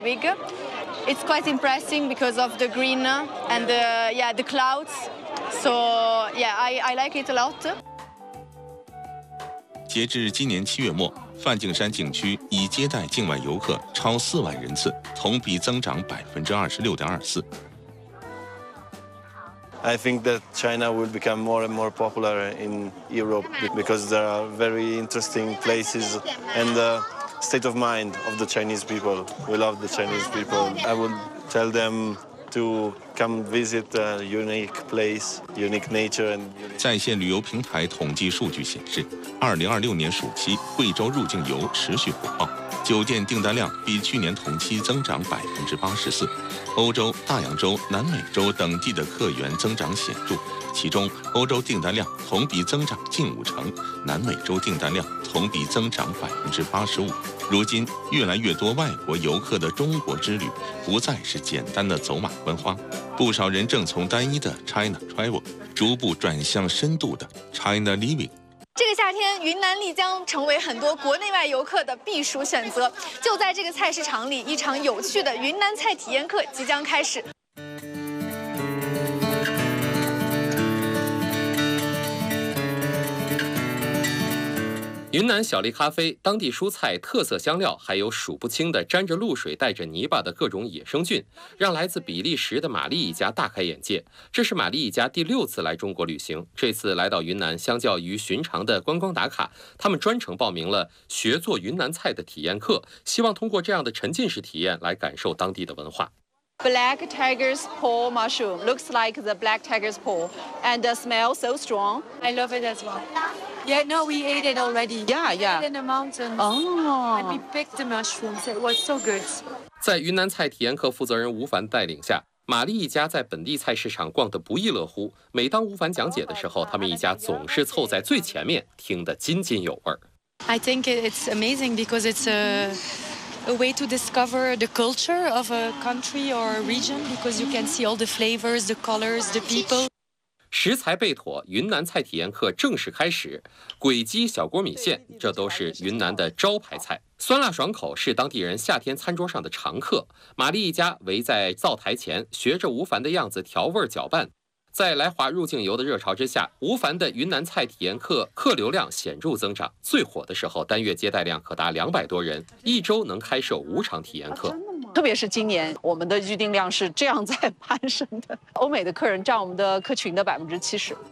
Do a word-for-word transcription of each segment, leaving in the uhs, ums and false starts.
Big. It's quite impressive because of the green and the, yeah the clouds. So yeah, I I like it a lot. 截至今年七月末，梵净山景区已接待境外游客超四万人次，同比增长百分之二十六点二四。 I think that China will become more and more popular in Europe because there are very interesting places and the state of mind of the Chinese people. We love the Chinese people. I would tell them to come visit a unique place, unique nature. And 在线旅游平台统计数据显示，二零二六年暑期贵州入境游持续火爆，酒店订单量比去年同期增长百分之八十四。欧洲、大洋洲、南美洲等地的客源增长显著，其中欧洲订单量同比增长近五成，南美洲订单量同比增长百分之八十五。如今，越来越多外国游客的中国之旅不再是简单的走马观花，不少人正从单一的 China Travel 逐步转向深度的 China Living。 这个夏天，云南丽江成为很多国内外游客的避暑选择。就在这个菜市场里，一场有趣的云南菜体验课即将开始。 云南小粒咖啡，当地蔬菜、特色香料，还有数不清的沾着露水、带着泥巴的各种野生菌，让来自比利时的玛丽一家大开眼界。这是玛丽一家第六次来中国旅行，这次来到云南，相较于寻常的观光打卡，他们专程报名了学做云南菜的体验课，希望通过这样的沉浸式体验来感受当地的文化。 Black tiger's paw mushroom looks like the black tiger's paw, and the smell so strong. I love it as well. Yeah, no, we ate it already. Yeah, yeah. We ate it in the mountains. Oh. And we picked the mushrooms. It was so good. 在云南菜体验课负责人吴凡带领下，玛丽一家在本地菜市场逛得不亦乐乎。每当吴凡讲解的时候，他们一家总是凑在最前面，听得津津有味。 I think it's amazing because it's a a way to discover the culture of a country or a region because you can see all the flavors, the colors, the people. 食材备妥，云南菜体验课正式开始。鬼鸡、小锅米线，这都是云南的招牌菜，酸辣爽口是当地人夏天餐桌上的常客。玛丽一家围在灶台前，学着吴凡的样子调味搅拌。在来华入境游的热潮之下，吴凡的云南菜体验课客流量显著增长，最火的时候单月接待量可达两百多人，一周能开设五场体验课。 特别是今年，我们的预订量是这样在攀升的，欧美的客人占我们的客群的百分之七十。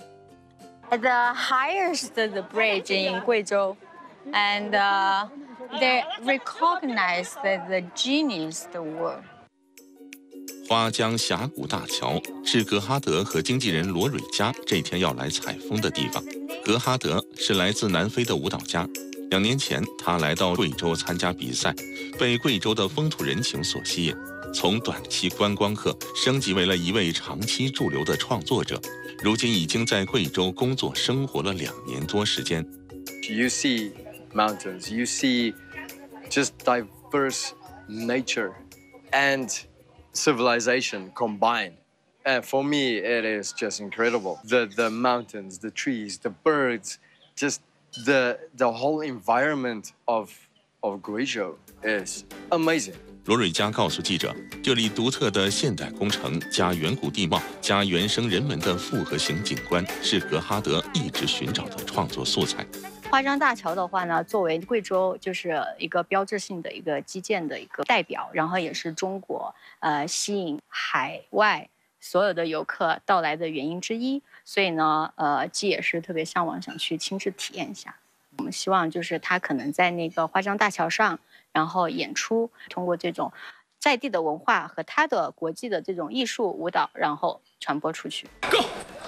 The highest the bridge in Guizhou, and uh, they recognize that the genius the world. 花江峡谷大桥是格哈德和经纪人罗蕊嘉这天要来采风的地方。格哈德是来自南非的舞蹈家，两年前他来到贵州参加比赛，被贵州的风土人情所吸引，从短期观光客升级为了一位长期驻留的创作者，如今已经在贵州工作生活了两年多时间。 You see mountains, you see just diverse nature and civilization combined. And for me, it is just incredible. The the mountains, the trees, the birds, just the the whole environment of of Guizhou is amazing. 罗蕊嘉告诉记者，这里独特的现代工程加远古地貌加原生人文的复合型景观，是格哈德一直寻找的创作素材。 花江大桥的话呢，作为贵州就是一个标志性的一个基建的一个代表，然后也是中国呃吸引海外所有的游客到来的原因之一。所以呢，呃，既也是特别向往想去亲自体验一下。我们希望就是他可能在那个花江大桥上，然后演出，通过这种在地的文化和他的国际的这种艺术舞蹈，然后传播出去。Go!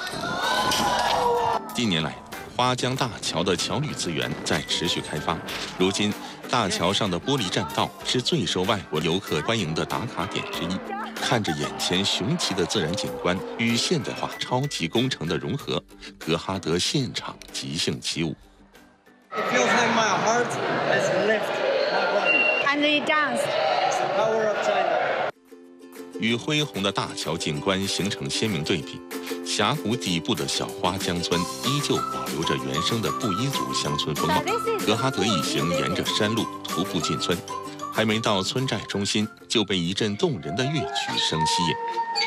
近年来，花江大桥的桥旅资源在持续开发。如今，大桥上的玻璃栈道是最受外国游客欢迎的打卡点之一。看着眼前雄奇的自然景观与现代化超级工程的融合，格哈德现场即兴起舞。 It feels like my heart has lifted my body. And they dance. It's the power of China. 与恢宏的大桥景观形成鲜明对比，峡谷底部的小花江村依旧保留着原生的布依族乡村风貌。格哈德一行沿着山路徒步进村， 还没到村寨中心，就被一阵动人的乐曲声吸引。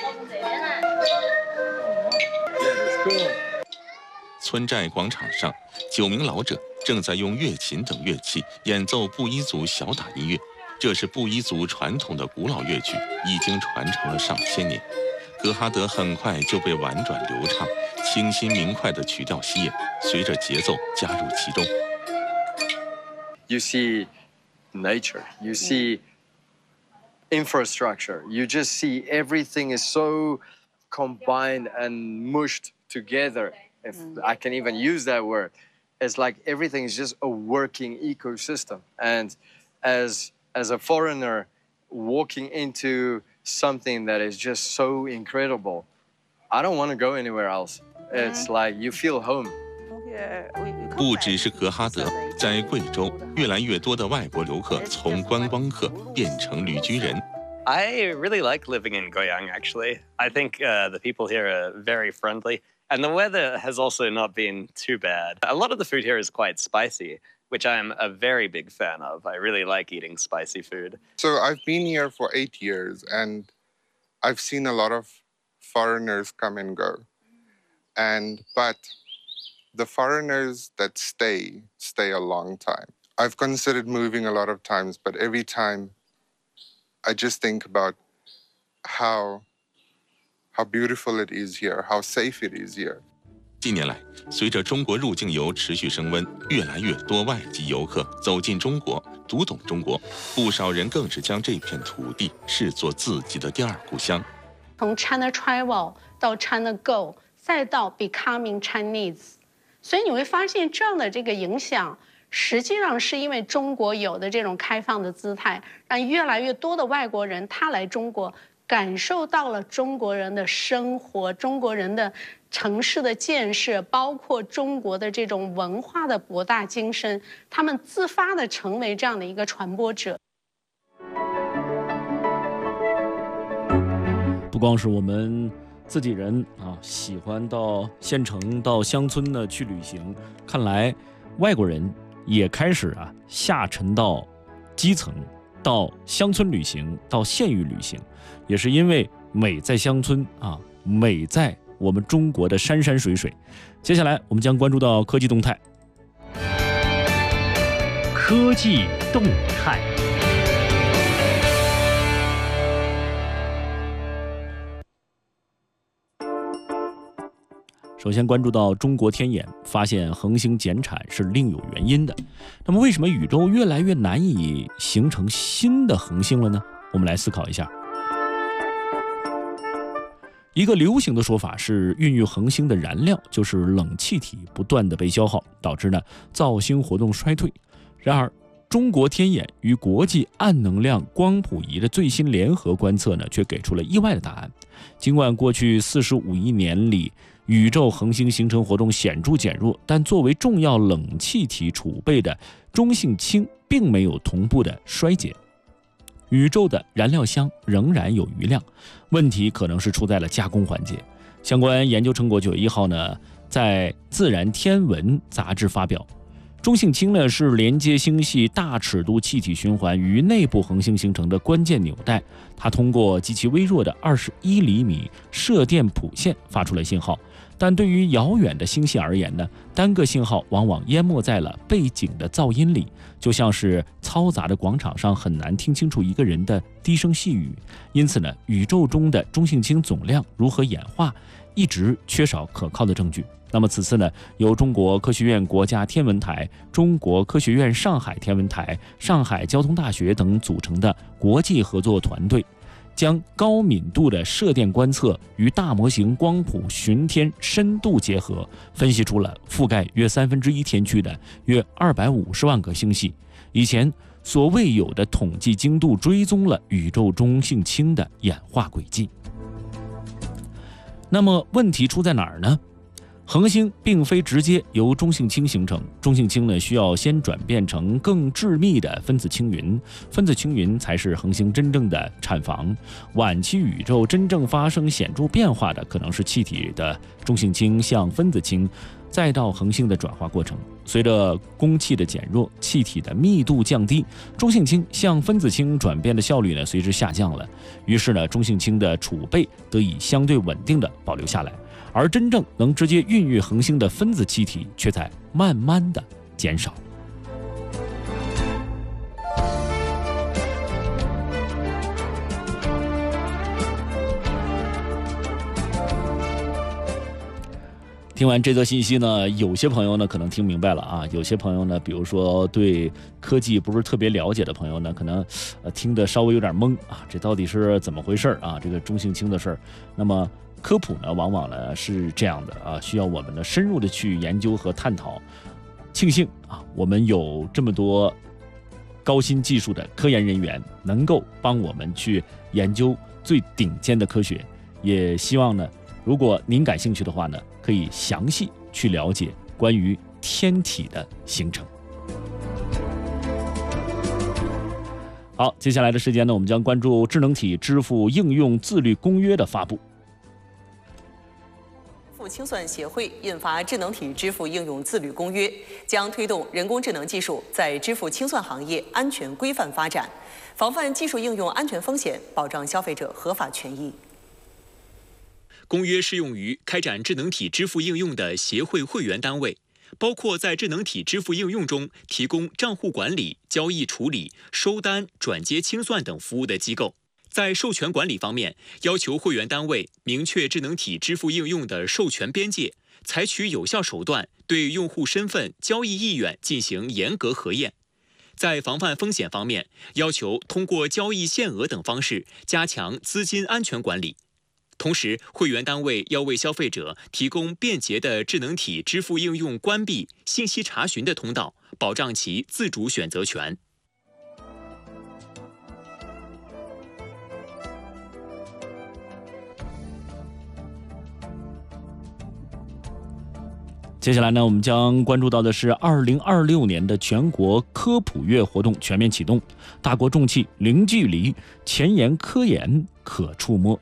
村寨广场上，九名老者正在用乐琴等乐器演奏布依族小打音乐。这是布依族传统的古老乐曲，已经传承了上千年。格哈德很快就被婉转流畅、清新明快的曲调吸引，随着节奏加入其中。 You see nature, you see infrastructure, you just see everything is so combined and mushed together, if I can even use that word. It's like everything is just a working ecosystem. And as, as a foreigner walking into something that is just so incredible, I don't want to go anywhere else. It's like you feel home. 不只是格哈德，在贵州，越来越多的外国游客从观光客变成旅居人。 I really like living in Goyang, actually. I think uh, the people here are very friendly, and the weather has also not been too bad. A lot of the food here is quite spicy, which I'm a very big fan of. I really like eating spicy food. So I've been here for eight years, and I've seen a lot of foreigners come and go. And but the foreigners that stay, stay a long time. I've considered moving a lot of times, but every time I just think about how, how beautiful it is here, how safe it is here. 近年来，随着中国入境游持续升温，越来越多外籍游客走进中国，读懂中国，不少人更是将这片土地视作自己的第二故乡。 从 China Travel 到 China Go， 再到 Becoming Chinese。所以你会发现，这样的这个影响，实际上是因为中国有的这种开放的姿态，让越来越多的外国人他来中国，感受到了中国人的生活、中国人的城市的建设，包括中国的这种文化的博大精深，他们自发的成为这样的一个传播者。 不光是我们自己人啊，喜欢到县城、到乡村呢去旅行。看来外国人也开始啊下沉到基层，到乡村旅行，到县域旅行，也是因为美在乡村啊，美在我们中国的山山水水。接下来我们将关注到科技动态。 科技动态。 首先关注到中国天眼发现恒星减产是另有原因的。那么为什么宇宙越来越难以形成新的恒星了呢？我们来思考一下。一个流行的说法是，孕育恒星的燃料就是冷气体不断的被消耗，导致呢造星活动衰退。然而中国天眼与国际暗能量光谱仪的最新联合观测呢，却给出了意外的答案。尽管过去四十五亿年里宇宙恒星形成活动显著减弱，但作为重要冷气体储备的中性氢并没有同步的衰减，宇宙的燃料箱仍然有余量，问题可能是出在了加工环节。相关研究成果九月一号呢，在《自然天文》杂志发表。中性氢呢是连接星系大尺度气体循环与内部恒星形成的关键纽带，它通过极其微弱的二十一厘米射电谱线发出了信号。但对于遥远的星系而言呢，单个信号往往淹没在了背景的噪音里，就像是嘈杂的广场上很难听清楚一个人的低声细语。因此呢，宇宙中的中性氢总量如何演化，一直缺少可靠的证据。那么此次呢，由中国科学院国家天文台、中国科学院上海天文台、上海交通大学等组成的国际合作团队，将高敏度的射电观测与大模型光谱巡天深度结合，分析出了覆盖约三分之一天区的约二百五十万个星系，以前所未有的统计精度追踪了宇宙中性氢的演化轨迹。那么问题出在哪儿呢？恒星并非直接由中性氢形成，中性氢呢需要先转变成更致密的分子氢云，分子氢云才是恒星真正的产房。晚期宇宙真正发生显著变化的，可能是气体的中性氢向分子氢再到恒星的转化过程。随着汞气的减弱，气体的密度降低，中性氢向分子氢转变的效率呢随之下降了。于是呢，中性氢的储备得以相对稳定的保留下来，而真正能直接孕育恒星的分子气体却在慢慢的减少。听完这则信息呢，有些朋友呢可能听明白了啊，有些朋友呢，比如说对科技不是特别了解的朋友呢，可能呃听得稍微有点懵啊，这到底是怎么回事啊？这个中性氢的事儿。那么科普呢，往往呢是这样的啊，需要我们呢深入的去研究和探讨。庆幸啊，我们有这么多高新技术的科研人员，能够帮我们去研究最顶尖的科学。也希望呢，如果您感兴趣的话呢，可以详细去了解关于天体的形成。好，接下来的时间呢，我们将关注智能体支付应用自律公约的发布。 支付清算协会印发智能体支付应用自律公约，将推动人工智能技术在支付清算行业安全规范发展，防范技术应用安全风险，保障消费者合法权益。 公约适用于开展智能体支付应用的协会会员单位，包括在智能体支付应用中提供账户管理、交易处理、收单、转接清算等服务的机构。在授权管理方面，要求会员单位明确智能体支付应用的授权边界，采取有效手段对用户身份、交易意愿进行严格核验。在防范风险方面，要求通过交易限额等方式加强资金安全管理。同时，会员单位要为消费者提供便捷的智能体支付应用关闭、信息查询的通道，保障其自主选择权。 接下来呢，我们将关注到的是二零二六年的全国科普月活动全面启动，大国重器零距离，前沿科研可触摸。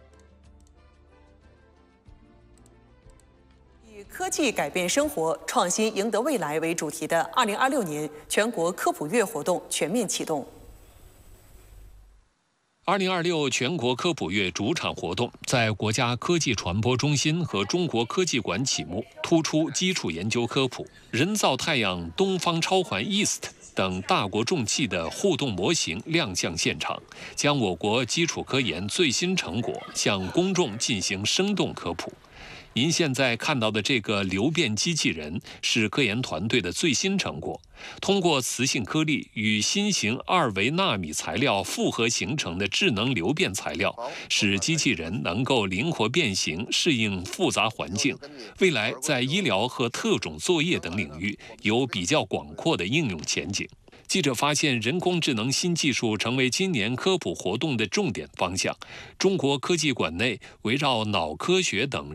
以科技改变生活，创新赢得未来为主题的二零二六年全国科普月活动全面启动。 二零二六全国科普月主场活动在国家科技传播中心和中国科技馆启幕，突出基础研究科普、人造太阳东方超环 East 等大国重器的互动模型亮相现场，将我国基础科研最新成果向公众进行生动科普。您现在看到的这个流变机器人是科研团队的最新成果，通过磁性颗粒与新型二维纳米材料复合形成的智能流变材料，使机器人能够灵活变形，适应复杂环境。未来在医疗和特种作业等领域有比较广阔的应用前景。记者发现，人工智能新技术成为今年科普活动的重点方向。中国科技馆内围绕脑科学等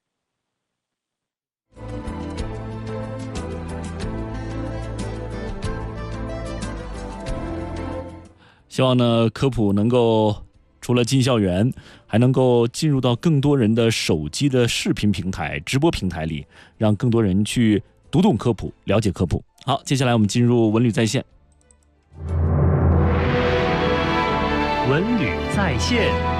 希望呢，科普能够除了进校园，还能够进入到更多人的手机的视频平台、直播平台里，让更多人去读懂科普、了解科普。好，接下来我们进入文旅在线。 文旅在线。